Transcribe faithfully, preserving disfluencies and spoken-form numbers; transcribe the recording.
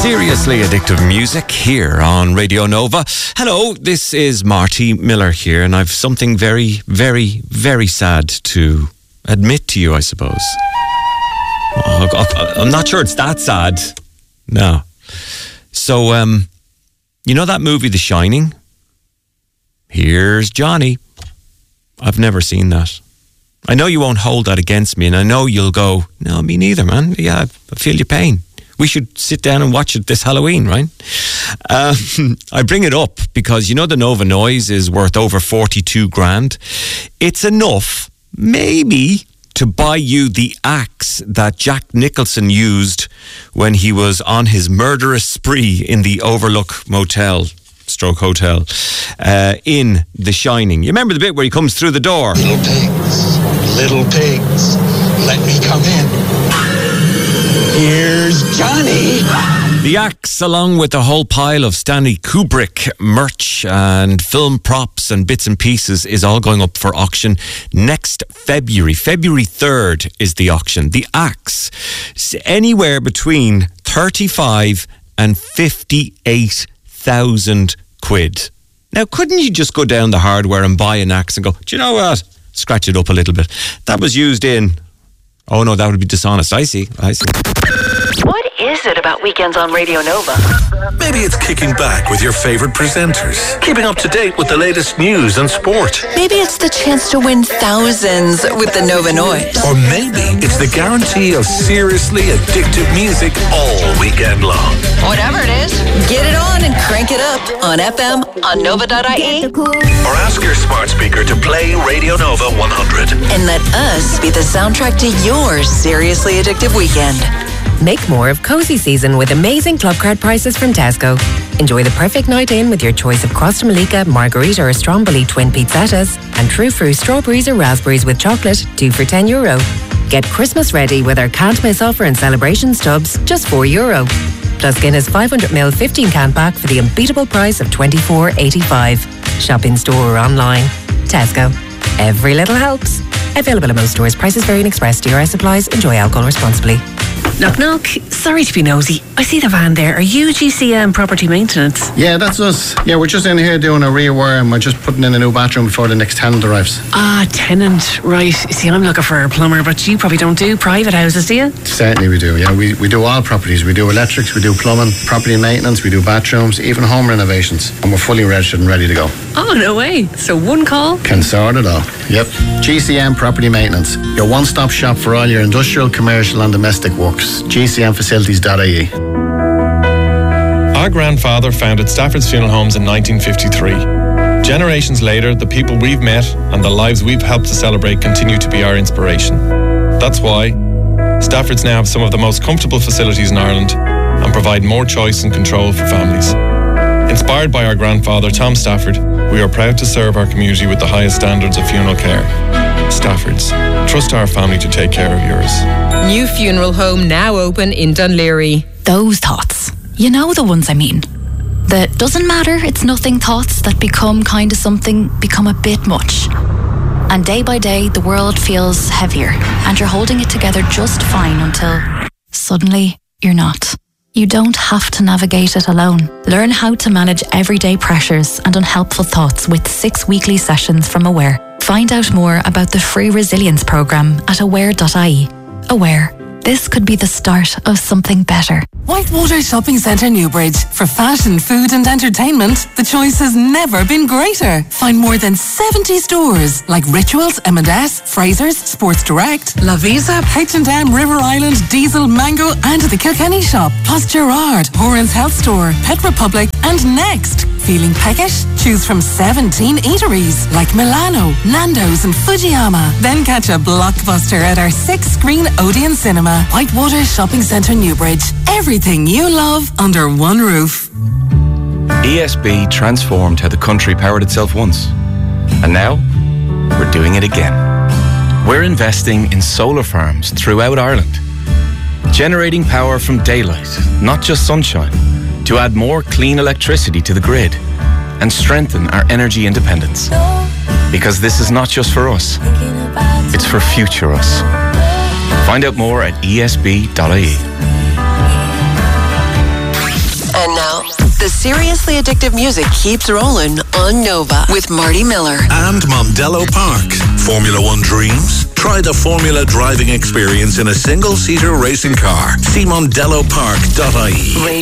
Seriously addictive music here on Radio Nova. Hello, this is Marty Miller here, and I've something very, very, very sad to admit to you, I suppose. Oh, I'm not sure it's that sad. No. So, um, you know that movie, The Shining? Here's Johnny. I've never seen that. I know you won't hold that against me, and I know you'll go, no, me neither, man. Yeah, I feel your pain. We should sit down and watch it this Halloween, right? Um, I bring it up because, you know, the Nova Noise is worth over forty-two grand. It's enough, maybe, to buy you the axe that Jack Nicholson used when he was on his murderous spree in the Overlook Motel, stroke hotel, uh, in The Shining. You remember the bit where he comes through the door? Little pigs, little pigs, let me come in. Here's Johnny. The axe, along with a whole pile of Stanley Kubrick merch and film props and bits and pieces, is all going up for auction next February. February third is the auction. The axe, anywhere between thirty-five and fifty-eight thousand quid. Now, couldn't you just go down the hardware and buy an axe and go, do you know what? Scratch it up a little bit. That was used in... Oh no, that would be dishonest. I see, I see. What is it about weekends on Radio Nova? Maybe it's kicking back with your favourite presenters, keeping up to date with the latest news and sport. Maybe it's the chance to win thousands with the Nova Noise. Or maybe it's the guarantee of seriously addictive music all weekend long. Whatever it is, get it on and crank it up on F M, on nova dot I E. Or ask your smart speaker to play Radio Nova one hundred. And let us be the soundtrack to your seriously addictive weekend. Make more of cozy season with amazing club card prices from Tesco. Enjoy the perfect night in with your choice of Costa Malika, Margarita or Stromboli twin pizzettas and True Fruit strawberries or raspberries with chocolate, two for ten euro. Get Christmas ready with our can't miss offer and celebrations tubs, just four euro. Plus Guinness five hundred milliliter fifteen can pack for the unbeatable price of twenty-four eighty-five. Shop in store or online. Tesco. Every little helps. Available at most stores. Prices vary in Express. D R S applies. Enjoy alcohol responsibly. Knock knock. Sorry to be nosy. I see the van there. Are you G C M Property Maintenance? Yeah, that's us. Yeah, we're just in here doing a rewire and we're just putting in a new bathroom before the next tenant arrives. Ah, tenant. Right. See, I'm looking for a plumber, but you probably don't do private houses, do you? Certainly we do, yeah. We, we do all properties. We do electrics, we do plumbing, property maintenance, we do bathrooms, even home renovations. And we're fully registered and ready to go. Oh, no way. So one call? Can sort it all. Yep. G C M Property Maintenance. Your one-stop shop for all your industrial, commercial and domestic works. G C M facilities dot I E. Our grandfather founded Stafford's Funeral Homes in nineteen fifty-three. Generations later, the people we've met and the lives we've helped to celebrate continue to be our inspiration. That's why Stafford's now have some of the most comfortable facilities in Ireland and provide more choice and control for families. Inspired by our grandfather, Tom Stafford, we are proud to serve our community with the highest standards of funeral care. Stafford's. Trust our family to take care of yours. New funeral home now open in Dunleary. Those thoughts. You know the ones I mean. The doesn't matter, it's nothing thoughts that become kind of something, become a bit much. And day by day, the world feels heavier and you're holding it together just fine until suddenly you're not. You don't have to navigate it alone. Learn how to manage everyday pressures and unhelpful thoughts with six weekly sessions from Aware. Find out more about the free resilience program at aware dot I E. Aware. This could be the start of something better. Whitewater Shopping Centre Newbridge. For fashion, food and entertainment, the choice has never been greater. Find more than seventy stores like Rituals, M and S, Fraser's, Sports Direct, La Visa, H and M, River Island, Diesel, Mango and the Kilkenny Shop. Plus Gerard, Horan's Health Store, Pet Republic and Next. Feeling peckish? Choose from seventeen eateries like Milano, Nando's and Fujiyama. Then catch a blockbuster at our six-screen Odeon Cinema. Whitewater Shopping Centre Newbridge. Everything you love under one roof. E S B transformed how the country powered itself once. And now, we're doing it again. We're investing in solar farms throughout Ireland. Generating power from daylight, not just sunshine, to add more clean electricity to the grid and strengthen our energy independence. Because this is not just for us, it's for future us. Find out more at E S B dot I E. And now, the seriously addictive music keeps rolling on Nova with Marty Miller. And Mondello Park. Formula One dreams? Try the Formula driving experience in a single-seater racing car. See mondello park dot I E.